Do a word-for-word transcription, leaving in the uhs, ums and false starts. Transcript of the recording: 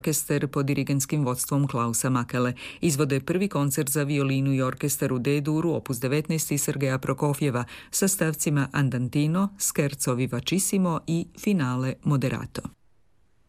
Orkestar pod dirigentskim vodstvom Klausa Makele izvode prvi koncert za violinu i orkestar u D-duru opus devetnaest Sergeja Prokofjeva sa stavcima Andantino, Scherzo vivacissimo i Finale moderato.